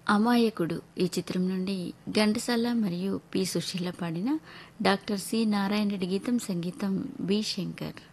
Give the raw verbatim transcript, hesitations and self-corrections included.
అమాయకుడు ఈ చిత్రం నుండి ఘంటసాల మరియు పి సుశీల పాడిన డాక్టర్ సి నారాయణ రెడ్డి గీతం సంగీతం బి శంకర్.